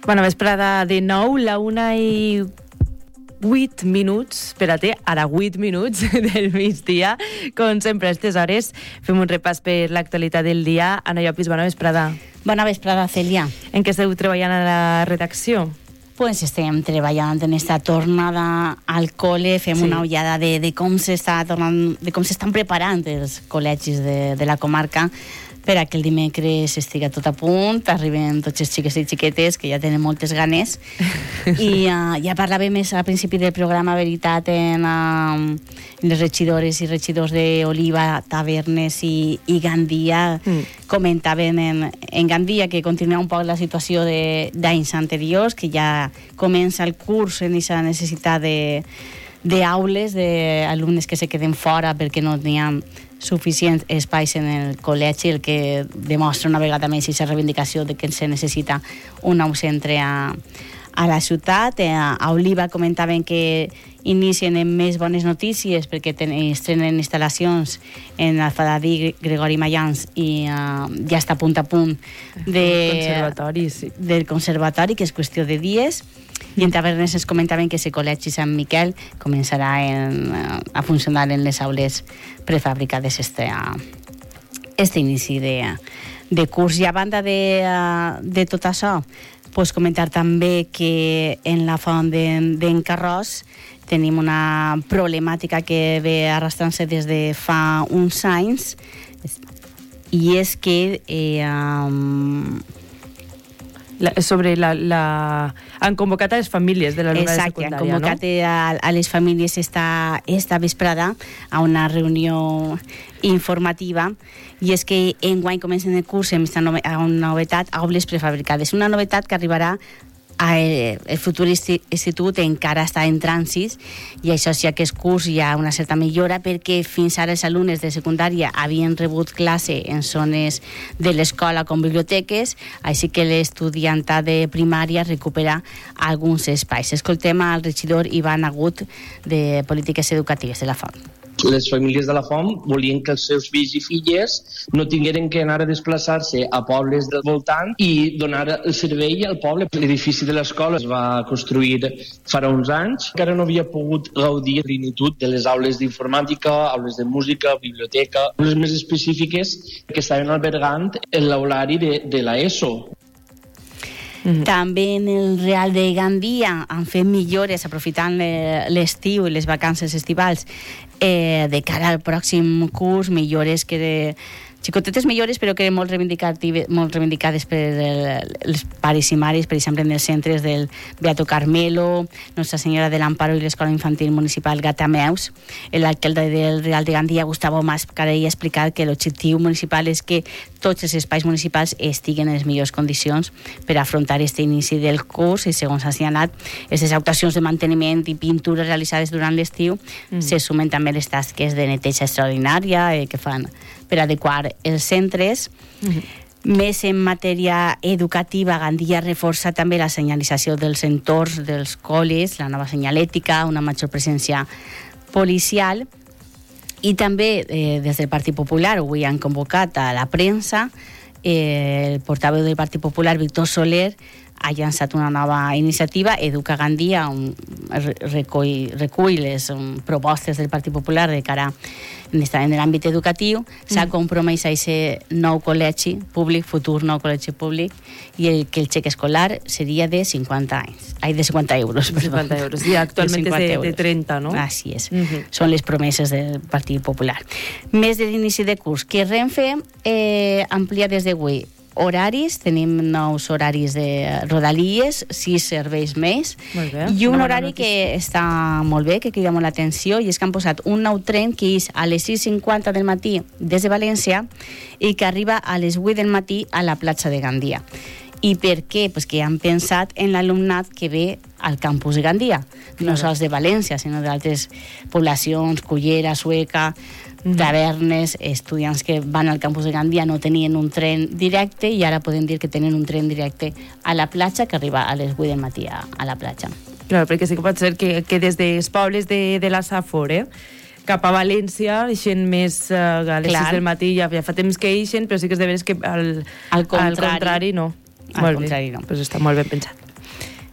Bona vesprada de nou, la 1:08, espera't, ara 8 minuts del migdia. Com sempre, a aquestes hores fem un repàs per l'actualitat del dia. Anna Llopis, bona vesprada. Bona vesprada, Cèlia. En què esteu treballant a la redacció? Pues estem treballant en esta tornada al col·le, fem una ullada de com s'estan preparant els col·legis de la comarca per a que el dimecres estiga tot a punt, arriben tots els xiques i xiquetes, que ja tenen moltes ganes. I ja parlàvem més al principi del programa, veritat, en les regidores i regidors d'Oliva, Tavernes i Gandia. Comentaven en Gandia que continua un poc la situació d'anys anteriors, que ja comença el curs en aquesta necessitat d'aules, d'alumnes que se queden fora perquè no n'hi ha suficients espais en el col·legi, el que demostra una vegada més aquesta reivindicació de que se necessita un nou centre a la ciutat. A Oliva comentaven que inicien amb més bones notícies perquè estrenen instal·lacions en Alfadadí, Gregori Mayans, i ja està a punt del conservatori, que és qüestió de dies. I en Tavernes ens comentaven que el col·legi Sant Miquel començarà a funcionar en les aules prefabricades este inici de curs. I a banda de tot això, pues comentar també que en la font d'en Carròs tenim una problemàtica que ve arrastrant-se des de fa uns anys, i és que han convocat a les famílies de l'alumnat de secundària, han convocat a les famílies esta vesprada a una reunió informativa, i és que enguany comencen el curs amb una novetat, aules prefabricades, una novetat que arribarà el futur institut encara està en trànsit, i això sí que el curs hi ha una certa millora, perquè fins ara els alumnes de secundària havien rebut classe en zones de l'escola com biblioteques, així que l'estudiantat de primària recupera alguns espais. Escoltem al regidor Ivan Agut de Polítiques Educatives de la Font. Les famílies de la Font volien que els seus fills i filles no tingueren que anar a desplaçar-se a pobles del voltant i donar el servei al poble. L'edifici de l'escola es va construir farà uns anys, encara no havia pogut gaudir de plenitud de les aules d'informàtica, aules de música, biblioteca, les més específiques que estaven albergant l'aulari de l'ESO. També en el Real de Gandia han fet millores aprofitant l'estiu i les vacances estivals de cara al pròxim curs, millores que xicotetes millores, però que eren molt reivindicades per els pares i mares, per exemple, en els centres del Beato Carmelo, Nostra Senyora de l'Amparo i l'Escola Infantil Municipal Gatameus. L'alcalde del Real de Gandia, Gustavo Mascarell, ha explicat que l'objectiu municipal és que tots els espais municipals estiguen en les millors condicions per afrontar aquest inici del curs, i segons ha assenyalat, aquestes actuacions de manteniment i pintures realitzades durant l'estiu se sumen també les tasques de neteja extraordinària que fan per adequar els centres. Més en matèria educativa, Gandia reforça també la senyalització dels entorns dels col·les, la nova senyalètica, una major presència policial, i també des del Partit Popular avui han convocat a la premsa. El portaveu del Partit Popular, Víctor Soler, ha llançat una nova iniciativa, Educa Gandia, recull les propostes del Partit Popular de cara en l'àmbit educatiu. S'ha compromès a aquest nou col·legi públic, futur nou col·legi públic, i que el xec escolar seria de 50 euros. Perdó. 50 euros. I actualment és de 30, no? Així és. Són les promeses del Partit Popular. Més de l'inici de curs, que Renfe amplia des d'avui horaris, tenim nous horaris de Rodalies, 6 serveis més, i un horari que està molt bé, que crida molt l'atenció, i és que han posat un nou tren que és a les 6:50 del matí des de València i que arriba a les 8 del matí a la platja de Gandia. I per què? Pues que han pensat en l'alumnat que ve al campus de Gandia, no sols de València, sinó d'altres poblacions, Cullera, Sueca, Tavernes, estudiants que van al campus de Gandia no tenien un tren directe, i ara podem dir que tenen un tren directe a la platja que arriba a les 8 del matí a la platja. Clar, perquè sí que pot ser que des dels pobles de la Safor, cap a València, eixen més a les 6 del matí, ja fa temps que eixen, però sí que és de veres que al contrari no. Al contrari no. Pues està molt ben pensat.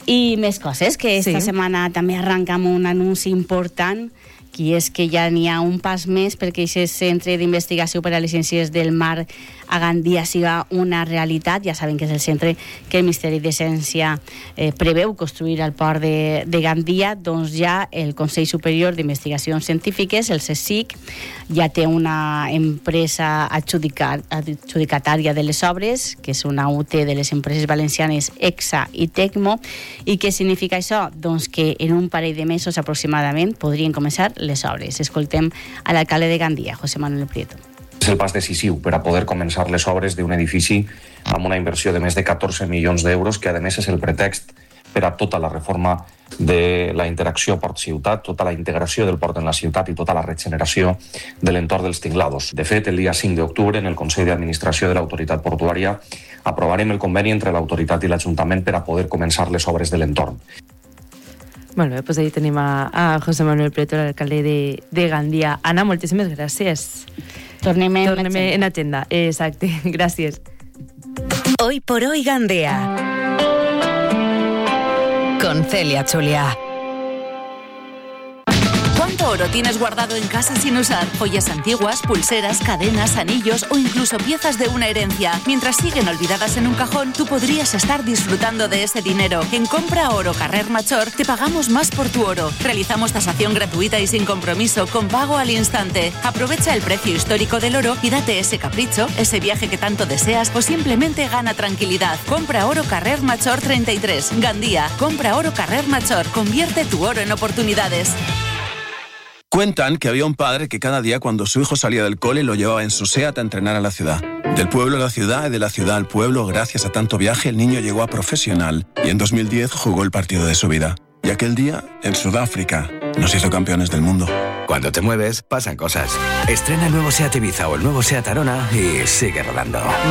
I més coses, que esta setmana també arranca amb un anunci important, que és que ja n'hi ha un pas més perquè aquest centre d'investigació per a les ciències del mar a Gandia siga una realitat. Ja saben que és el centre que el Ministeri de Ciència preveu construir al port de Gandia. Doncs ja el Consell Superior d'Investigacions Científiques, el CSIC, ja té una empresa adjudicatària de les obres, que és una UT de les empreses valencianes EXA i Tecmo. I què significa això? Doncs que en un parell de mesos aproximadament podrien començar les obres. Escoltem a l'alcalde de Gandia, José Manuel Prieto. És el pas decisiu per a poder començar les obres d'un edifici amb una inversió de més de 14 milions d'euros, que a més és el pretext per a tota la reforma de la interacció port-ciutat, tota la integració del port en la ciutat i tota la regeneració de l'entorn dels tinglados. De fet, el dia 5 d'octubre, en el Consell d'Administració de l'Autoritat Portuària, aprovarem el conveni entre l'autoritat i l'Ajuntament per a poder començar les obres de l'entorn. Molt bé, doncs ahí tenim a José Manuel Prieto, l'alcalde de Gandia. Anna, moltíssimes gràcies. Tornem en agenda. Exacte, gràcies. Hoy por hoy Gandia. Con Celia Chulia. ¿Cuánto oro tienes guardado en casa sin usar? Joyas antiguas, pulseras, cadenas, anillos o incluso piezas de una herencia. Mientras siguen olvidadas en un cajón, tú podrías estar disfrutando de ese dinero. En Compra Oro Carrer Major te pagamos más por tu oro. Realizamos tasación gratuita y sin compromiso, con pago al instante. Aprovecha el precio histórico del oro y date ese capricho, ese viaje que tanto deseas o simplemente gana tranquilidad. Compra Oro Carrer Major 33, Gandía. Compra Oro Carrer Major. Convierte tu oro en oportunidades. Cuentan que había un padre que cada día cuando su hijo salía del cole lo llevaba en su SEAT a entrenar a la ciudad. Del pueblo a la ciudad y de la ciudad al pueblo, gracias a tanto viaje, el niño llegó a profesional y en 2010 jugó el partido de su vida. Y aquel día, en Sudáfrica, nos hizo campeones del mundo. Cuando te mueves, pasan cosas. Estrena el nuevo SEAT Ibiza o el nuevo SEAT Arona y sigue rodando.